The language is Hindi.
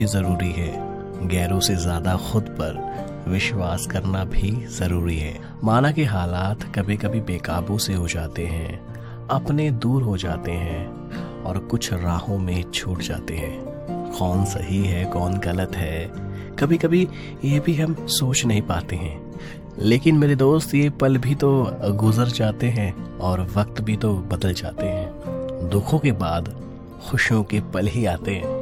जरूरी है, गैरों से ज्यादा खुद पर विश्वास करना भी जरूरी है। माना कि हालात कभी कभी बेकाबू से हो जाते हैं, अपने दूर हो जाते हैं और कुछ राहों में छूट जाते हैं। कौन सही है कौन गलत है कभी कभी ये भी हम सोच नहीं पाते हैं। लेकिन मेरे दोस्त, ये पल भी तो गुजर जाते हैं और वक्त भी तो बदल जाते हैं। दुखों के बाद खुशियों के पल ही आते हैं।